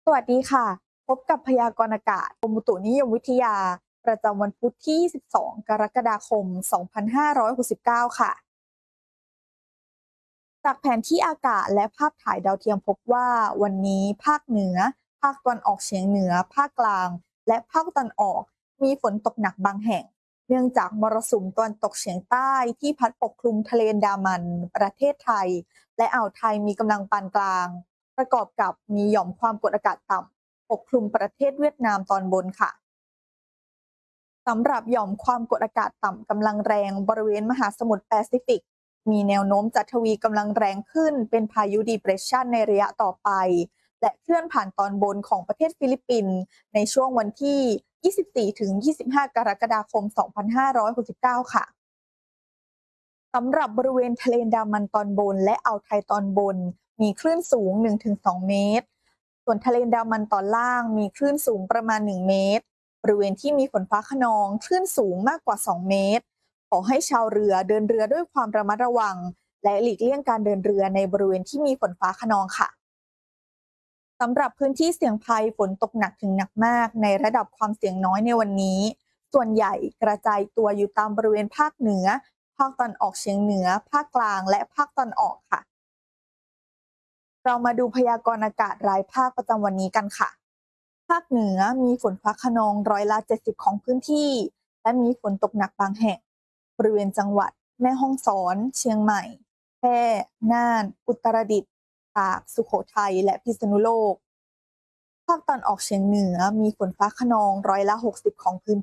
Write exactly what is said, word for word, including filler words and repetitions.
สวัสดีค่ะ พบกับพยากรณ์อากาศกรมอุตุนิยมวิทยาประจำวันพุธที่ ยี่สิบสอง กรกฎาคม สองพันห้าร้อยหกสิบเก้า ค่ะ จากแผนที่อากาศและภาพถ่ายดาวเทียมพบว่าวันนี้ภาคเหนือ ภาคตะวันออกเฉียงเหนือ ภาคกลาง และภาคตะวันออกมีฝนตกหนักบางแห่ง เนื่องจากมรสุมตะวันตกเฉียงใต้ที่พัดปกคลุมทะเลอันดามัน ประเทศไทย และอ่าวไทยมีกำลังปานกลาง ประกอบกับมีหย่อมความกดอากาศต่ำปกคลุมประเทศเวียดนามตอนบนค่ะ สำหรับหย่อมความกดอากาศต่ำกำลังแรงบริเวณมหาสมุทรแปซิฟิกมีแนวโน้มจะทวีกำลังแรงขึ้นเป็นพายุ Depression ในระยะต่อไปและเคลื่อนผ่านตอนบนของประเทศฟิลิปปินส์ในช่วงวันที่ ยี่สิบสี่ถึงยี่สิบห้า กรกฎาคม สองพันห้าร้อยหกสิบเก้า ค่ะสำหรับบริเวณทะเลอันดามันตอนบนและอ่าวไทยตอนบนมีคลื่นสูง หนึ่งถึงสอง เมตรส่วนทะเลอันดามันตอนล่างมีคลื่นสูงประมาณ หนึ่ง เมตรบริเวณที่มีฝนฟ้าคะนองคลื่นสูงมากกว่า สอง เมตรขอให้ชาวเรือเดินเรือด้วยความระมัดระวังและหลีกเลี่ยงการเดินเรือในบริเวณที่มีฝนฟ้าคะนองค่ะสำหรับพื้นที่เสี่ยงภัยฝนตกหนักถึงหนักมากในระดับความเสี่ยงน้อยในวันนี้ส่วนใหญ่กระจายตัวอยู่ตามบริเวณภาคเหนือภาคตะวันออกเฉียงเหนือภาคกลางและภาคตะวันออกค่ะเรามาดูพยากรณ์อากาศรายภาคประจำวันนี้กันค่ะ ภาคเหนือมีฝนฟ้าคะนองร้อยละเจ็ดสิบของพื้นที่และมีฝนตกหนักบางแห่งบริเวณจังหวัดแม่ฮ่องสอน เชียงใหม่แพร่น่าน อุตรดิตถ์ตากสุโขทัยและพิษณุโลกภาคตะวันออกเฉียงเหนือมีฝนฟ้าคะนองร้อยละหกสิบของพื้น